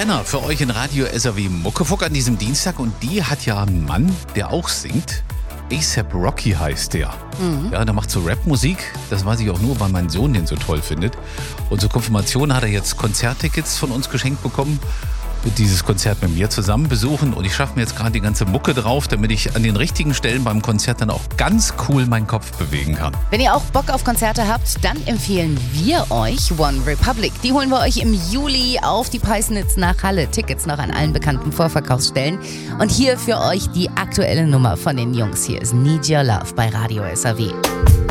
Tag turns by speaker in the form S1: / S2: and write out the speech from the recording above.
S1: Jenner für euch in Radio SAW Muckefuck an diesem Dienstag und die hat ja einen Mann, der auch singt. A$AP Rocky heißt der. Ja, der macht so Rap-Musik. Das weiß ich auch nur, weil mein Sohn den so toll findet. Und zur Konfirmation hat er jetzt Konzerttickets von uns geschenkt bekommen. Wird dieses Konzert mit mir zusammen besuchen und ich schaffe mir jetzt gerade die ganze Mucke drauf, damit ich an den richtigen Stellen beim Konzert dann auch ganz cool meinen Kopf bewegen kann.
S2: Wenn ihr auch Bock auf Konzerte habt, dann empfehlen wir euch One Republic. Die holen wir euch im Juli auf die Peisnitz nach Halle. Tickets noch an allen bekannten Vorverkaufsstellen. Und hier für euch die aktuelle Nummer von den Jungs. Hier ist Need Your Love bei Radio SAW.